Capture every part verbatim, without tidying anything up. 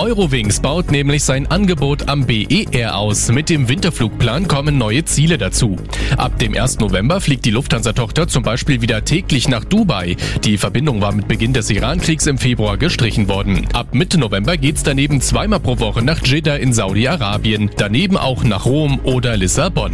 Eurowings baut nämlich sein Angebot am B E R aus. Mit dem Winterflugplan kommen neue Ziele dazu. Ab dem ersten November fliegt die Lufthansa-Tochter zum Beispiel wieder täglich nach Dubai. Die Verbindung war mit Beginn des Iran-Kriegs im Februar gestrichen worden. Ab Mitte November geht's daneben zweimal pro Woche nach Jeddah in Saudi-Arabien, daneben auch nach Rom oder Lissabon.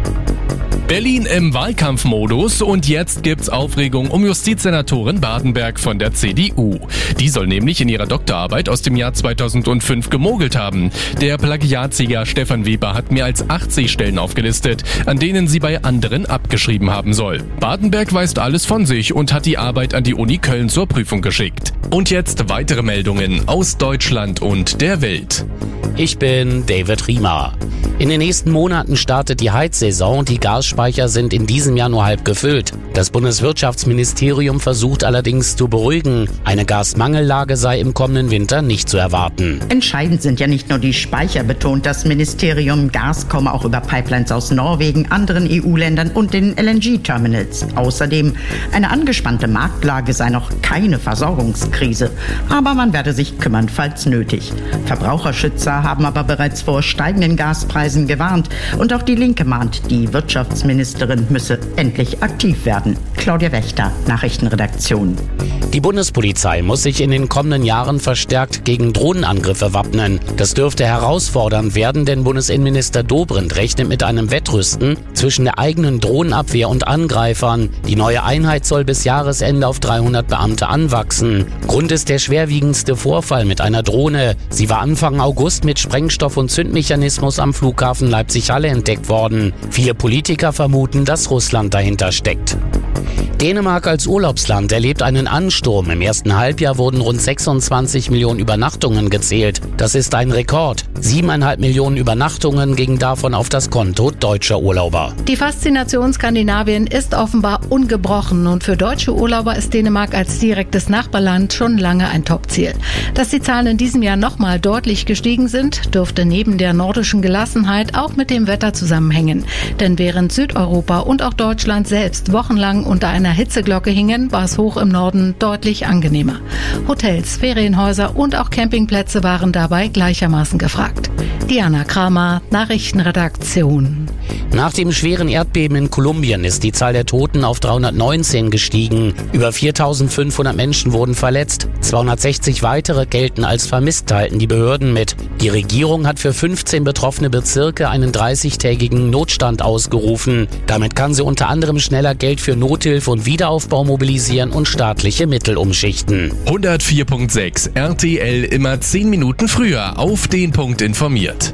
Berlin im Wahlkampfmodus und jetzt gibt's Aufregung um Justizsenatorin Badenberg von der C D U. Die soll nämlich in ihrer Doktorarbeit aus dem Jahr zweitausendfünf gemogelt haben. Der Plagiatsieger Stefan Weber hat mehr als achtzig Stellen aufgelistet, an denen sie bei anderen abgeschrieben haben soll. Badenberg weist alles von sich und hat die Arbeit an die Uni Köln zur Prüfung geschickt. Und jetzt weitere Meldungen aus Deutschland und der Welt. Ich bin David Riemer. In den nächsten Monaten startet die Heizsaison und die Gasspeicher sind in diesem Jahr nur halb gefüllt. Das Bundeswirtschaftsministerium versucht allerdings zu beruhigen. Eine Gasmangellage sei im kommenden Winter nicht zu erwarten. Entscheidend sind ja nicht nur die Speicher, betont das Ministerium. Gas komme auch über Pipelines aus Norwegen, anderen E U-Ländern und den L N G-Terminals. Außerdem eine angespannte Marktlage sei noch keine Versorgungskrise. Aber man werde sich kümmern, falls nötig. Verbraucherschützer haben aber bereits vor steigenden Gaspreisen gewarnt. Und auch die Linke mahnt, die Wirtschaftsministerin müsse endlich aktiv werden. Claudia Wächter, Nachrichtenredaktion. Die Bundespolizei muss sich in den kommenden Jahren verstärkt gegen Drohnenangriffe wappnen. Das dürfte herausfordernd werden, denn Bundesinnenminister Dobrindt rechnet mit einem Wettrüsten zwischen der eigenen Drohnenabwehr und Angreifern. Die neue Einheit soll bis Jahresende auf dreihundert Beamte anwachsen. Grund ist der schwerwiegendste Vorfall mit einer Drohne. Sie war Anfang August mit Sprengstoff und Zündmechanismus am Flughafen Leipzig-Halle entdeckt worden. Viele Politiker vermuten, dass Russland dahinter steckt. Dänemark als Urlaubsland erlebt einen Ansturm. Im ersten Halbjahr wurden rund sechsundzwanzig Millionen Übernachtungen gezählt. Das ist ein Rekord. Siebeneinhalb Millionen Übernachtungen gingen davon auf das Konto deutscher Urlauber. Die Faszination Skandinavien ist offenbar ungebrochen und für deutsche Urlauber ist Dänemark als direktes Nachbarland schon lange ein Topziel. Dass die Zahlen in diesem Jahr nochmal deutlich gestiegen sind, dürfte neben der nordischen Gelassenheit auch mit dem Wetter zusammenhängen. Denn während Südeuropa und auch Deutschland selbst wochenlang unter einer Hitzeglocke hingen, war es hoch im Norden deutlich angenehmer. Hotels, Ferienhäuser und auch Campingplätze waren dabei gleichermaßen gefragt. Diana Kramer, Nachrichtenredaktion. Nach dem schweren Erdbeben in Kolumbien ist die Zahl der Toten auf dreihundertneunzehn gestiegen. Über viertausendfünfhundert Menschen wurden verletzt. zweihundertsechzig weitere gelten als vermisst, teilten die Behörden mit. Die Regierung hat für fünfzehn betroffene Bezirke einen dreißigtägigen Notstand ausgerufen. Damit kann sie unter anderem schneller Geld für Nothilfe und Wiederaufbau mobilisieren und staatliche Mittel umschichten. hundertvier Komma sechs R T L immer zehn Minuten früher auf den Punkt informiert.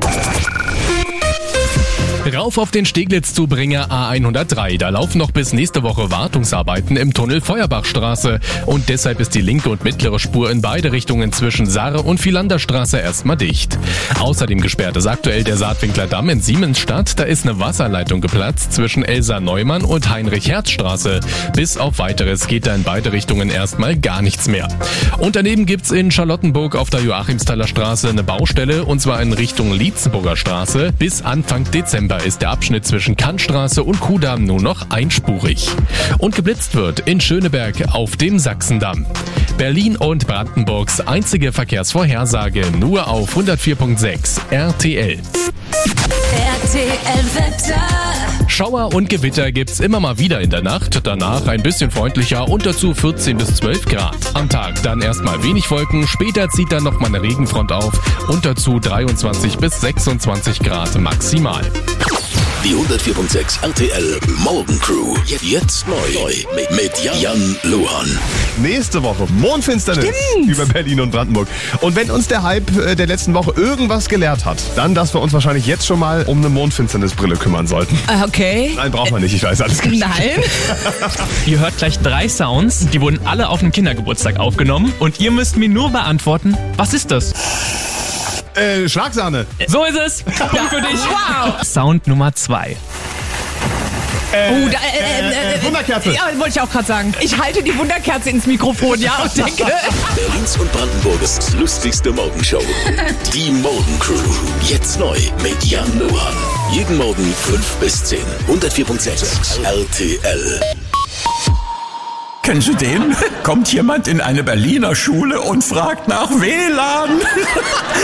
Rauf auf den Steglitz-Zubringer A hundertdrei. Da laufen noch bis nächste Woche Wartungsarbeiten im Tunnel Feuerbachstraße. Und deshalb ist die linke und mittlere Spur in beide Richtungen zwischen Sarre und Philanderstraße erstmal dicht. Außerdem gesperrt ist aktuell der Saatwinkler Damm in Siemensstadt. Da ist eine Wasserleitung geplatzt zwischen Elsa Neumann und Heinrich-Herz-Straße. Bis auf Weiteres geht da in beide Richtungen erstmal gar nichts mehr. Und daneben gibt's in Charlottenburg auf der Joachimsthaler Straße eine Baustelle, und zwar in Richtung Lietzenburger Straße. Bis Anfang Dezember ist der Abschnitt zwischen Kantstraße und Kudamm nur noch einspurig. Und geblitzt wird in Schöneberg auf dem Sachsendamm. Berlin und Brandenburgs einzige Verkehrsvorhersage nur auf hundertvier Komma sechs R T L. R T L-Wetter. Schauer und Gewitter gibt's immer mal wieder in der Nacht, danach ein bisschen freundlicher und dazu vierzehn bis zwölf Grad. Am Tag dann erstmal wenig Wolken, später zieht dann noch mal eine Regenfront auf und dazu dreiundzwanzig bis sechsundzwanzig Grad maximal. Die hundertvier Komma sechs R T L Morgencrew. Jetzt neu mit Jan Luhan. Nächste Woche Mondfinsternis Stimmt. über Berlin und Brandenburg. Und wenn uns der Hype der letzten Woche irgendwas gelehrt hat, dann, dass wir uns wahrscheinlich jetzt schon mal um eine Mondfinsternisbrille kümmern sollten. Okay. Nein, braucht man nicht, ich weiß alles. Nein. Ihr hört gleich drei Sounds, die wurden alle auf dem Kindergeburtstag aufgenommen und ihr müsst mir nur beantworten, was ist das? Äh, Schlagsahne. So ist es. Punkt für dich. Wow. Sound Nummer zwei. Äh, Oh, da, äh, äh, äh, Wunderkerze. Ja, wollte ich auch gerade sagen. Ich halte die Wunderkerze ins Mikrofon, ja, und denke... Berlins und Brandenburgs lustigste Morgenshow. Die Morgencrew. Jetzt neu mit Jan Luhan. Jeden Morgen fünf bis zehn. hundertvier Komma sechs R T L. Kennen Sie den? Kommt jemand in eine Berliner Schule und fragt nach W L A N?